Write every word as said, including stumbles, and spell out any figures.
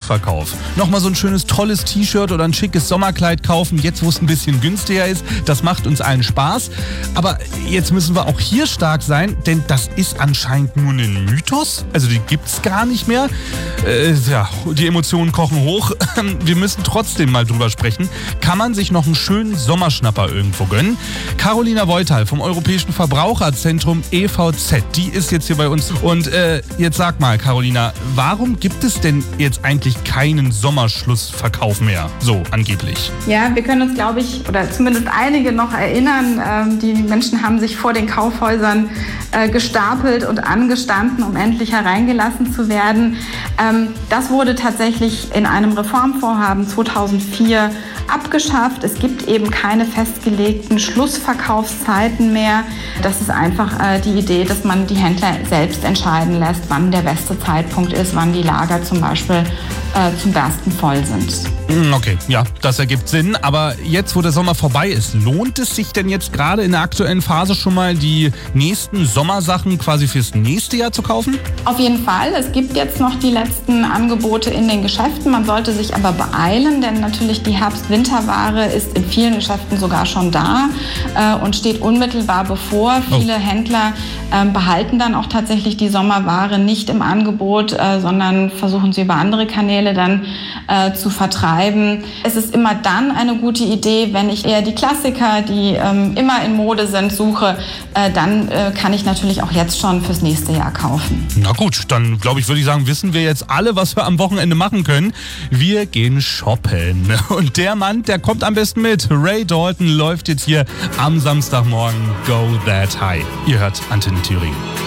Schlussverkauf. Nochmal so ein schönes, tolles T-Shirt oder ein schickes Sommerkleid kaufen, jetzt wo es ein bisschen günstiger ist. Das macht uns allen Spaß. Aber jetzt müssen wir auch hier stark sein, denn das ist anscheinend nur ein Mythos. Also die gibt's gar nicht mehr. Äh, ja, die Emotionen kochen hoch. Wir müssen trotzdem mal drüber sprechen. Kann man sich noch einen schönen Sommerschnapper irgendwo gönnen? Carolina Voital vom Europäischen Verbraucherzentrum E V Z, die ist jetzt hier bei uns. Und äh, jetzt sag mal, Carolina, warum gibt es denn jetzt eigentlich keinen Sommerschlussverkauf mehr? So, angeblich. Ja, wir können uns, glaube ich, oder zumindest einige noch erinnern, ähm, die Menschen haben sich vor den Kaufhäusern äh, gestapelt und angestanden, um endlich hereingelassen zu werden. Ähm, das wurde tatsächlich in einem Reformvorhaben zweitausendvier abgeschafft. Es gibt eben keine festgelegten Schlussverkaufszeiten mehr. Das ist einfach äh, die Idee, dass man die Händler selbst entscheiden lässt, wann der beste Zeitpunkt ist, wann die Lager zum Beispiel äh, zum Bersten voll sind. Okay, ja, das ergibt Sinn. Aber jetzt, wo der Sommer vorbei ist, lohnt es sich denn jetzt gerade in der aktuellen Phase schon mal die nächsten Sommersachen quasi fürs nächste Jahr zu kaufen? Auf jeden Fall. Es gibt jetzt noch die letzten Angebote in den Geschäften. Man sollte sich aber beeilen, denn natürlich die Herbst-Winterware ist in vielen Geschäften sogar schon da äh, und steht unmittelbar bevor. Oh. Viele Händler äh, behalten dann auch tatsächlich die Sommerware nicht im Angebot, äh, sondern versuchen sie über andere Kanäle dann äh, zu vertreiben. Es ist immer dann eine gute Idee, wenn ich eher die Klassiker, die ähm, immer in Mode sind, suche, äh, dann äh, kann ich natürlich auch jetzt schon fürs nächste Jahr kaufen. Na gut, dann glaube ich, würde ich sagen, wissen wir jetzt alle, was wir am Wochenende machen können. Wir gehen shoppen. Und der Mann, der kommt am besten mit. Ray Dalton läuft jetzt hier am Samstagmorgen Go That High. Ihr hört Antenne Thüringen.